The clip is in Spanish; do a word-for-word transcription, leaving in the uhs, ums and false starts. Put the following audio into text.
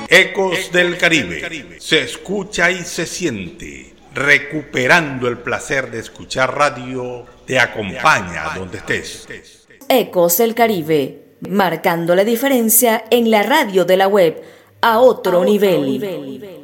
Ecos del Caribe. Se escucha y se siente. Recuperando el placer de escuchar radio, te acompaña donde estés. Ecos del Caribe, marcando la diferencia en la radio de la web a otro, a otro nivel. nivel.